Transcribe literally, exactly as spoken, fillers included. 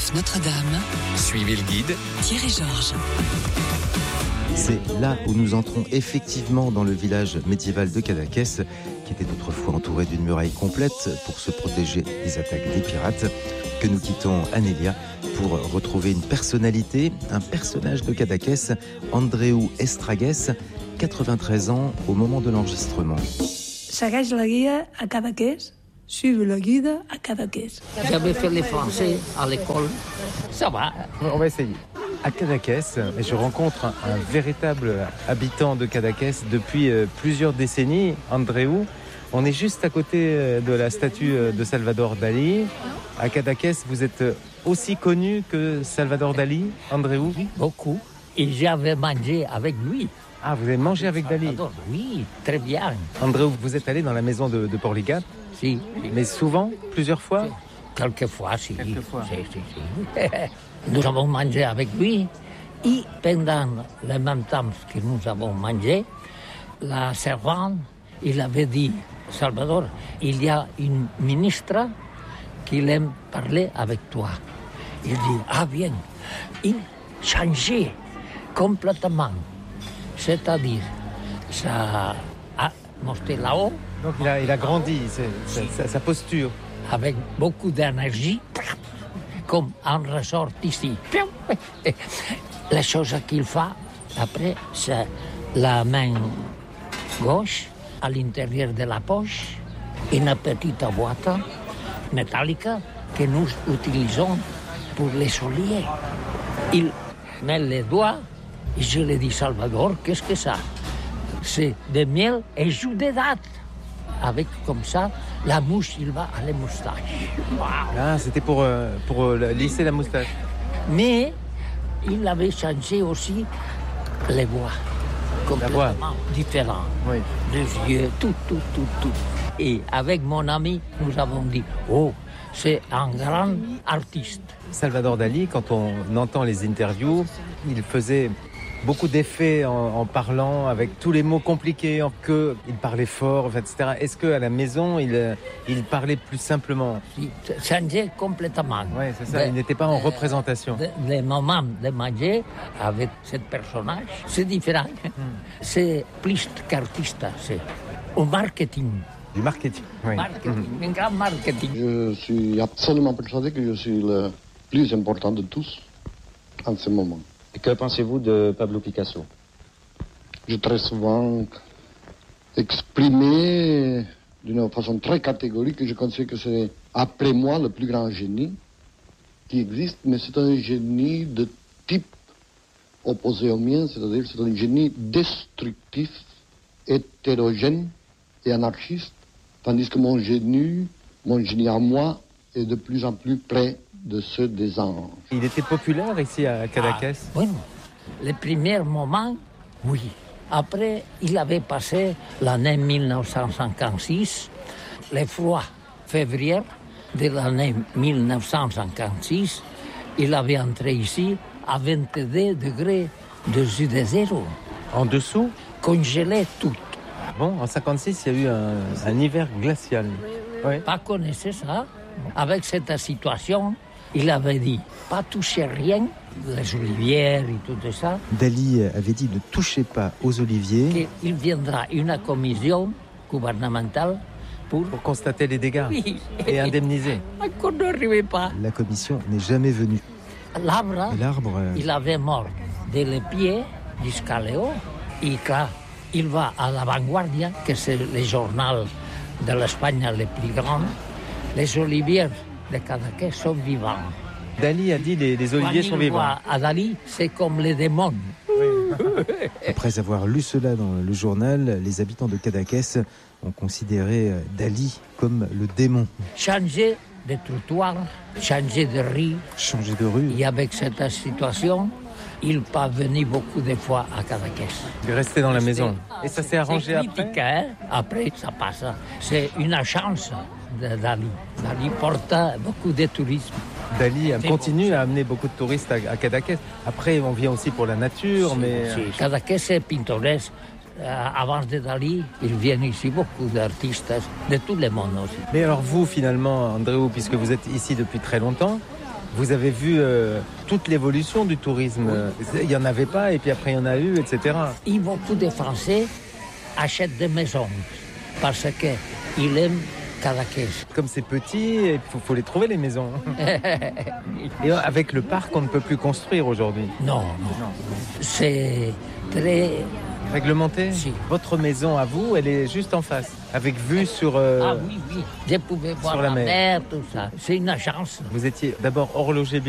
F Notre-Dame. Suivez le guide. Thierry Georges. C'est là où nous entrons effectivement dans le village médiéval de Cadaqués, qui était autrefois entouré d'une muraille complète pour se protéger des attaques des pirates, que nous quittons Anélia pour retrouver une personnalité, un personnage de Cadaqués, Andreu Estragués, quatre-vingt-treize ans au moment de l'enregistrement. Segueix la guia a Cadaqués, suivez le guide à Cadaqués. J'avais fait les français à l'école, ça va. On va essayer. À Cadaqués, je rencontre un, un véritable habitant de Cadaqués depuis euh, plusieurs décennies, Andreu. On est juste à côté euh, de la statue de Salvador Dali. À Cadaqués, vous êtes aussi connu que Salvador Dali, Andreu? Oui, beaucoup. Et j'avais mangé avec lui. Ah, vous avez mangé avec Dali? Salvador, oui, très bien. Andreu, vous êtes allé dans la maison de, de Porligat? Si. Mais souvent? Plusieurs fois? Quelquefois, si. Quelquefois. Si, si, si. Nous avons mangé avec lui et pendant le même temps que nous avons mangé, la servante, il avait dit, Salvador, il y a une ministre qui aime parler avec toi. Il dit, ah bien, il changeait complètement. C'est-à-dire, ça a monté là-haut. Donc il a, il a grandi, c'est, c'est, sa, sa posture. Avec beaucoup d'énergie, comme un ressort ici. La chose qu'il fait, après, c'est la main gauche à l'intérieur de la poche, une petite boîte métallique que nous utilisons pour les souliers. Il met les doigts et je lui dis, Salvador, qu'est-ce que ça? C'est de miel et jus de date. Avec comme ça, la mouche, il va à la moustache. Wow. Ah, c'était pour, euh, pour euh, lisser la moustache. Mais il avait changé aussi les voix, complètement différents. Oui. Les yeux, tout, tout, tout, tout. Et avec mon ami, nous avons dit, oh, c'est un grand artiste. Salvador Dali, quand on entend les interviews, il faisait beaucoup d'effets en, en parlant avec tous les mots compliqués, que il parlait fort, et cetera. Est-ce qu'à la maison, il, il parlait plus simplement? Il changeait complètement. Oui, c'est ça, de, il n'était pas en de, représentation. De, le moment de manger avec ce personnage, c'est différent. Hmm. C'est plus qu'artiste, c'est au marketing. Du marketing, oui. Marketing, mmh. Un grand marketing. Je suis absolument persuadé que je suis le plus important de tous en ce moment. Et que pensez-vous de Pablo Picasso? J'ai très souvent exprimé d'une façon très catégorique que je considère que c'est, après moi, le plus grand génie qui existe, mais c'est un génie de type opposé au mien, c'est-à-dire c'est un génie destructif, hétérogène et anarchiste, tandis que mon génie, mon génie à moi, est de plus en plus près de ceux des anges. Il était populaire ici à Cadaqués? Ah, oui, les premiers moments, oui. Après, il avait passé l'année dix-neuf cent cinquante-six, le froid février de l'année dix-neuf cent cinquante-six, il avait entré ici à vingt-deux degrés dessus de zéro. En dessous? Congelé tout. Bon, en cinquante-six, il y a eu un, un hiver glacial. Oui. Pas connaissez ça? Avec cette situation, il avait dit, pas toucher rien, les olivières et tout ça. Dali avait dit, ne touchez pas aux oliviers. Il viendra une commission gouvernementale pour... Pour constater les dégâts, oui. Et indemniser. Encore n'arrivait pas. La commission n'est jamais venue. L'arbre, l'arbre euh... il avait mort dès les pieds jusqu'à le haut. Et quand il va à la Vanguardia, que c'est le journal de l'Espagne le plus grand, les oliviers de Cadaqués sont vivants. Dali a dit les, les oliviers Quand sont vivants. À Dali, c'est comme les démons. Oui. Après avoir lu cela dans le journal, les habitants de Cadaqués ont considéré Dali comme le démon. Changer de trottoir, changer de rue. Changer de rue. Et avec cette situation, il pas venu beaucoup de fois à Cadaqués. Il est resté dans la maison. Et ça s'est arrangé c'est critique, après hein? Après, ça passe. C'est une chance de Dali. Dali porte beaucoup de tourisme. Dali continue à amener beaucoup de touristes à, à Cadaqués. Après, on vient aussi pour la nature, si, mais... Si. Cadaqués est pittoresque. Euh, avant de Dali, ils viennent ici beaucoup d'artistes de tout le monde aussi. Mais alors vous, finalement, Andreu, puisque vous êtes ici depuis très longtemps, Vous avez vu euh, toute l'évolution du tourisme. Il n'y en avait pas et puis après il y en a eu, et cetera. Et beaucoup de Français achètent des maisons parce qu'ils aiment Cadaqués. Comme c'est petit, il faut, faut les trouver les maisons. Et avec le parc, on ne peut plus construire aujourd'hui. Non, non, non. C'est très... Réglementé ? Si. Votre maison à vous, elle est juste en face, avec vue sur... Euh, Ah oui, oui. Je pouvais voir sur la la mer. mer, tout ça. C'est une agence. Vous étiez d'abord horloger